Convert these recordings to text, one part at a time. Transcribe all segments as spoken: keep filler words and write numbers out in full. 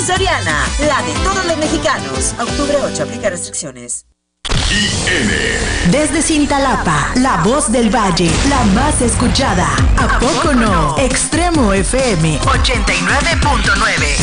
Soriana, la de todos los mexicanos. A octubre ocho, aplica restricciones. I N. Desde Cintalapa, la voz del valle, la más escuchada. ¿A poco no? Extremo F M ochenta y nueve punto nueve.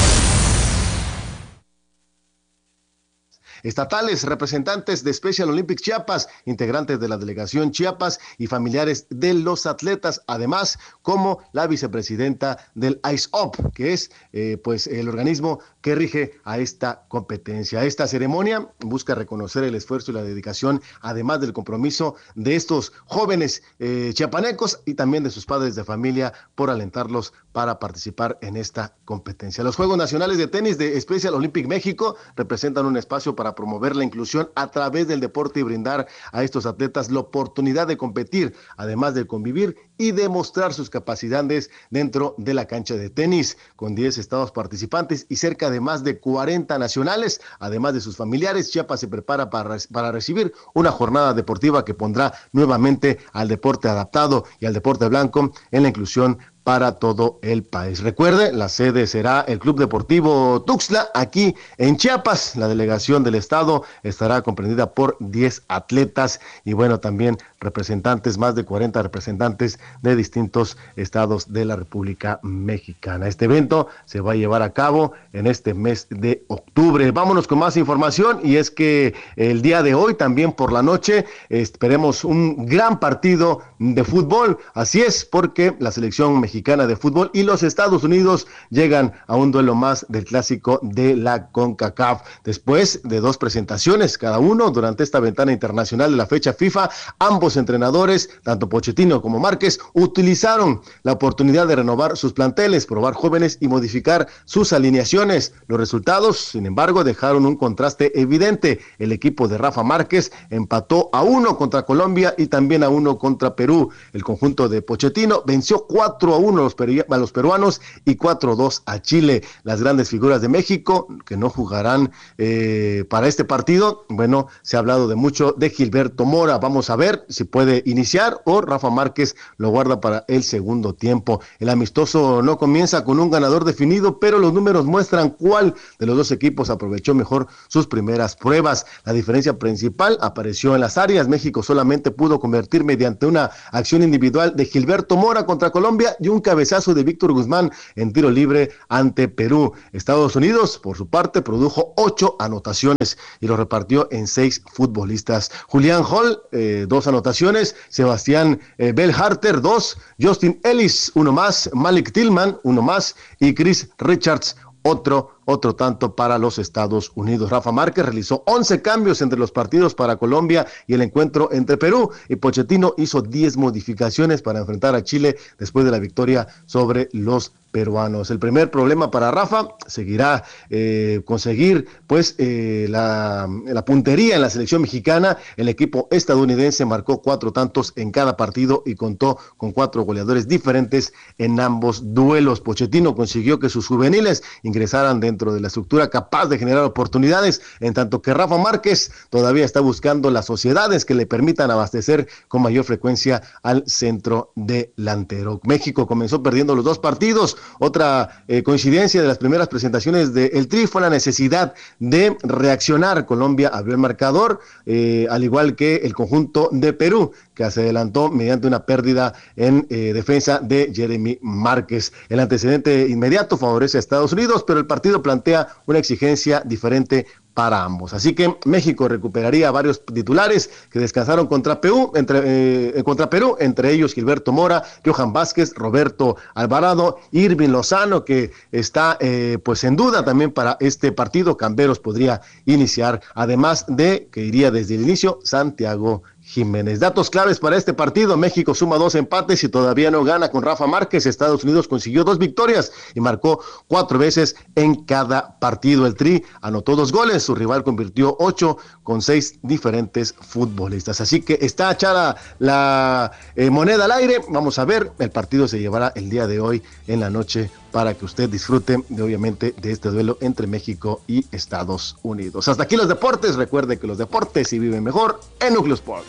Estatales, representantes de Special Olympics Chiapas, integrantes de la delegación Chiapas y familiares de los atletas, además como la vicepresidenta del I S O P, que es eh, pues el organismo que rige a esta competencia. Esta ceremonia busca reconocer el esfuerzo y la dedicación, además del compromiso de estos jóvenes eh, chiapanecos y también de sus padres de familia por alentarlos para participar en esta competencia. Los Juegos Nacionales de Tenis de Special Olympic México representan un espacio para promover la inclusión a través del deporte y brindar a estos atletas la oportunidad de competir, además de convivir y demostrar sus capacidades dentro de la cancha de tenis. Con diez estados participantes y cerca de más de cuarenta nacionales, además de sus familiares, Chiapas se prepara para, para recibir una jornada deportiva que pondrá nuevamente al deporte adaptado y al deporte blanco en la inclusión para todo el país. Recuerde, la sede será el Club Deportivo Tuxtla, aquí en Chiapas. La delegación del estado estará comprendida por diez atletas y bueno, también representantes, más de cuarenta representantes de distintos estados de la República Mexicana. Este evento se va a llevar a cabo en este mes de octubre. Vámonos con más información, y es que el día de hoy, también por la noche, esperemos un gran partido de fútbol. Así es, porque la selección mexicana Mexicana de fútbol y los Estados Unidos llegan a un duelo más del clásico de la CONCACAF. Después de dos presentaciones cada uno durante esta ventana internacional de la fecha FIFA, ambos entrenadores, tanto Pochettino como Márquez, utilizaron la oportunidad de renovar sus planteles, probar jóvenes y modificar sus alineaciones. Los resultados, sin embargo, dejaron un contraste evidente. El equipo de Rafa Márquez empató a uno contra Colombia y también a uno contra Perú. El conjunto de Pochettino venció cuatro a uno a los, peru- a los peruanos y cuatro a dos a Chile. Las grandes figuras de México que no jugarán eh, para este partido, bueno, se ha hablado de mucho de Gilberto Mora. Vamos a ver si puede iniciar o Rafa Márquez lo guarda para el segundo tiempo. El amistoso no comienza con un ganador definido, pero los números muestran cuál de los dos equipos aprovechó mejor sus primeras pruebas. La diferencia principal apareció en las áreas. México solamente pudo convertir mediante una acción individual de Gilberto Mora contra Colombia y un cabezazo de Víctor Guzmán en tiro libre ante Perú. Estados Unidos, por su parte, produjo ocho anotaciones y lo repartió en seis futbolistas. Julián Hall, eh, dos anotaciones, Sebastián eh, Bellharter, dos, Justin Ellis, uno más, Malik Tillman, uno más, y Chris Richards, otro Otro tanto para los Estados Unidos. Rafa Márquez realizó once cambios entre los partidos para Colombia y el encuentro entre Perú, y Pochettino hizo diez modificaciones para enfrentar a Chile después de la victoria sobre los peruanos. El primer problema para Rafa seguirá eh, conseguir pues eh, la, la puntería en la selección mexicana. El equipo estadounidense marcó cuatro tantos en cada partido y contó con cuatro goleadores diferentes en ambos duelos. Pochettino consiguió que sus juveniles ingresaran de dentro de la estructura capaz de generar oportunidades, en tanto que Rafa Márquez todavía está buscando las sociedades que le permitan abastecer con mayor frecuencia al centro delantero. México comenzó perdiendo los dos partidos. Otra eh, coincidencia de las primeras presentaciones del Tri fue la necesidad de reaccionar. Colombia abrió el marcador, eh, al igual que el conjunto de Perú, que se adelantó mediante una pérdida en eh, defensa de Jeremy Márquez. El antecedente inmediato favorece a Estados Unidos, pero el partido plantea una exigencia diferente para ambos. Así que México recuperaría varios titulares que descansaron contra Perú, entre, eh, contra Perú, entre ellos Gilberto Mora, Johan Vázquez, Roberto Alvarado, Irving Lozano, que está eh, pues en duda también para este partido. Camberos podría iniciar, además de que iría desde el inicio Santiago Jiménez. Datos claves para este partido: México suma dos empates y todavía no gana con Rafa Márquez. Estados Unidos consiguió dos victorias y marcó cuatro veces en cada partido. El Tri anotó dos goles, su rival convirtió ocho con seis diferentes futbolistas. Así que está echada la eh, moneda al aire. Vamos a ver, el partido se llevará el día de hoy en la noche para que usted disfrute de, obviamente, de este duelo entre México y Estados Unidos. Hasta aquí los deportes. Recuerde que los deportes sí viven mejor en Núcleo Sports.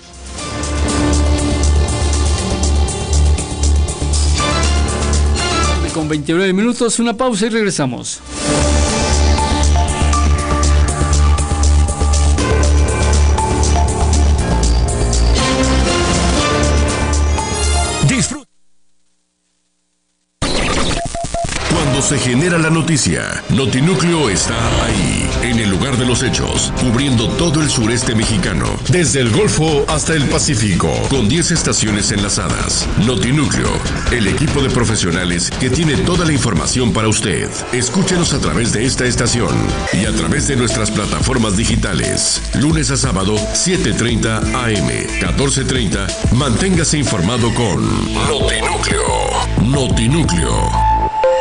Con veintinueve minutos, una pausa y regresamos. se genera la noticia, Notinúcleo está ahí, en el lugar de los hechos, cubriendo todo el sureste mexicano, desde el Golfo hasta el Pacífico, con diez estaciones enlazadas. Notinúcleo, el equipo de profesionales que tiene toda la información para usted. Escúchenos a través de esta estación y a través de nuestras plataformas digitales. Lunes a sábado, siete treinta a eme, catorce treinta. Manténgase informado con Notinúcleo. Notinúcleo.